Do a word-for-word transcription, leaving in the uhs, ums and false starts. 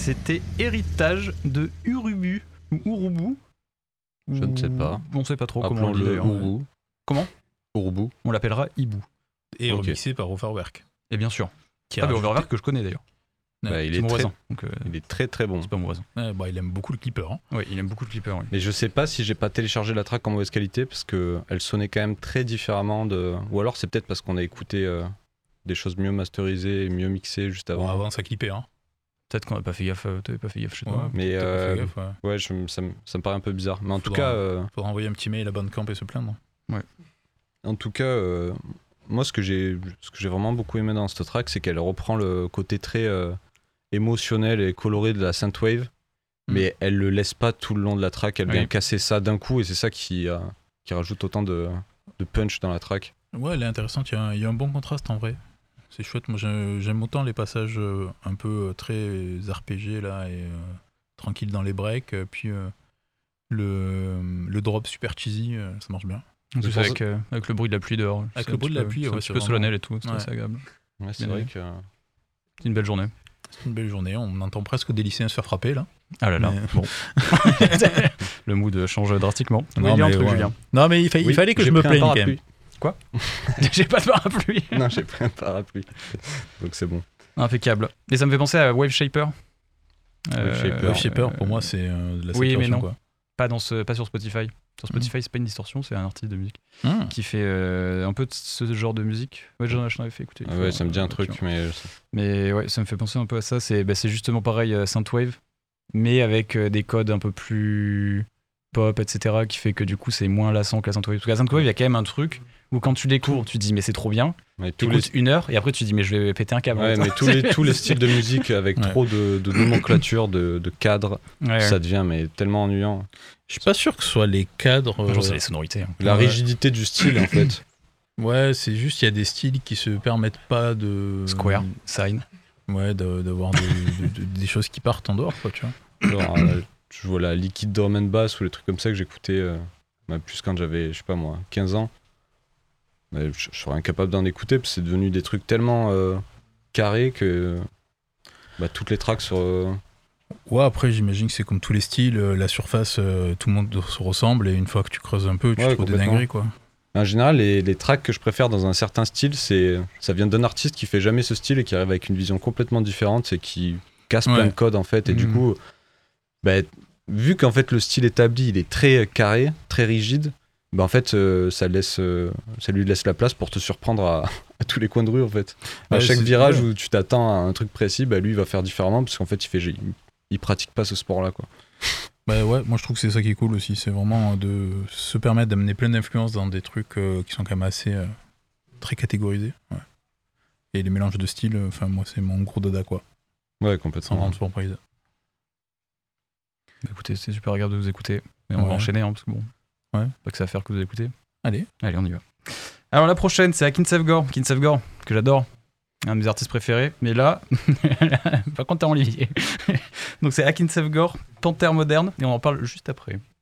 c'était Héritage de Urubu ou Urubu. Je ne sais pas. On ne sait pas trop comment on le dit d'ailleurs. Urubu. Comment Urubu. On l'appellera Ibu. Et Ok. remixé par Overwork. Et bien sûr. Qui Ah, a mais rajouté- Overwork que je connais d'ailleurs. Bah, il, C'est est mon très, voisin. Donc, euh, il est très très bon. c'est pas mon voisin. Ouais, bah, il aime beaucoup le Clipper. Hein. Oui, il aime beaucoup le Clipper. Oui. Mais je sais pas si j'ai pas téléchargé la track en mauvaise qualité parce que elle sonnait quand même très différemment de. Ou alors c'est peut-être parce qu'on a écouté euh, des choses mieux masterisées et mieux mixées juste Bon, avant. avant, ça clippait. Hein. Peut-être qu'on n'a pas fait gaffe. euh, T'avais pas fait gaffe chez toi. Ouais, Mais t'as pas euh, fait gaffe, ouais. ouais, je- ça, me- ça me paraît un peu bizarre. Mais en tout Faudra- cas, euh, Faudra envoyer un petit mail à Bandcamp et se plaindre. en tout cas, euh, moi ce que j'ai, ce que j'ai vraiment beaucoup aimé dans cette track, c'est qu'elle reprend le côté très euh, émotionnel et coloré de la synthwave, Mm. mais elle le laisse pas tout le long de la track. Elle Oui. vient casser ça d'un coup et c'est ça qui, euh, qui rajoute autant de, de punch dans la track. Ouais, elle est intéressante. Il y, a un- il y a un bon contraste en vrai. C'est chouette. Moi, j'ai- j'aime autant les passages euh, un peu euh, très R P G là et euh, tranquille dans les breaks. euh, Puis euh, le, le drop super cheesy, euh, ça marche bien. En plus, C'est avec, euh, avec le bruit de la pluie dehors. Avec C'est le un bruit petit de la peu- pluie, c'est un ouais, petit c'est peu vraiment- solennel et tout. C'est Ouais. assez agréable. Ouais, c'est Bien vrai aimé. que. C'est une belle journée. C'est une belle journée. On entend presque des lycéens se faire frapper là. Ah là là. Mais- Bon. Le mood change drastiquement. Non, Oui, il y a un mais truc, ouais. Julien. Non, mais il, fa- il Oui, fallait que j'ai je me pris un plaigne quand même. parapluie. J'ai pas de parapluie. Non, j'ai pris un parapluie. Donc c'est bon. Impeccable. Et ça me fait penser à Wave Shaper. Wave Shaper. Wave Shaper, pour moi, c'est euh, de la oui, mais saturation, non. quoi. Pas, dans ce, pas sur Spotify. Sur Spotify, c'est pas une distorsion, c'est un artiste de musique Mmh. qui fait euh, un peu de ce genre de musique. Ouais, j'en j'en avais fait écouter. une Ah fois, ouais, ça me dit un euh, truc, tu vois. mais. Mais ouais, ça me fait penser un peu à ça. C'est bah, c'est justement pareil, euh, Synthwave, mais avec euh, des codes un peu plus pop, et cetera, qui fait que du coup, c'est moins lassant que la Synthwave. Parce que la Synthwave, il y a quand même un truc où quand tu découvres, tu te dis, mais c'est trop bien. Mais Tu tous les... écoutes une heure et après, tu te dis, mais je vais péter un câble. Ouais, mais tous les, tous les styles de musique avec Ouais. trop de, de nomenclature, de, de cadres, Ouais, ouais. ça devient mais tellement ennuyant. Je suis pas sûr que ce soit les cadres. Un jour, c'est euh, les sonorités. hein. La Ouais. rigidité du style, en fait. Ouais, c'est juste, il y a des styles qui se permettent pas de. Square, Sign. Ouais, de- d'avoir des, de- de- des choses qui partent en dehors, quoi, tu vois. Genre, euh, je vois la Liquid Drum and Bass ou les trucs comme ça que j'écoutais euh, bah, plus quand j'avais, je sais pas moi, quinze ans. Bah, je, je serais incapable d'en écouter parce que c'est devenu des trucs tellement euh, carrés que bah, toutes les tracks sur. euh, Ouais, après, j'imagine que c'est comme tous les styles, euh, la surface, euh, tout le monde se ressemble, et une fois que tu creuses un peu, tu Ouais, trouves des complètement. dingueries, quoi. En général, les, les tracks que je préfère dans un certain style, c'est ça vient d'un artiste qui fait jamais ce style et qui arrive avec une vision complètement différente et qui casse plein Ouais. de codes en fait. Et du Mhm. coup, bah, vu qu'en fait le style établi, il est très carré, très rigide, bah en fait euh, ça laisse, euh, ça lui laisse la place pour te surprendre à, à tous les coins de rue en fait. À Ouais, chaque c'est- virage ouais. où tu t'attends à un truc précis, bah lui il va faire différemment parce qu'en fait il fait, il, il pratique pas ce sport-là quoi. Bah ouais, moi je trouve que c'est ça qui est cool aussi, c'est vraiment de se permettre d'amener plein d'influences dans des trucs euh, qui sont quand même assez euh, très catégorisés. Ouais. Et les mélanges de styles, euh, enfin moi c'est mon gros dada quoi, Ouais sans complètement. grande surprise. Bah, écoutez, c'est super agréable de vous écouter. Et on va Ouais. enchaîner, hein, parce que bon, Ouais. pas que ça va faire que vous écoutez. Allez. Allez, on y va. Alors la prochaine, c'est Akin Gore. Akin Gore, que j'adore. Un de mes artistes préférés. Mais là, par contre, t'as Olivier. Donc c'est Akin Gore, Panthère moderne. Et on en parle juste après.